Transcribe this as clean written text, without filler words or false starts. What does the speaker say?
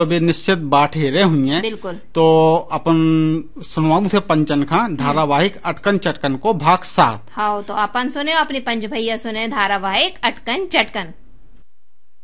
अभी निश्चित बाट हेरे हुई है। बिल्कुल। तो अपन सुनवाऊ थे पंचन का धारावाहिक अटकन चटकन को भाग 7। हाँ तो अपन सुने अपने पंच भैया सुने धारावाहिक अटकन चटकन।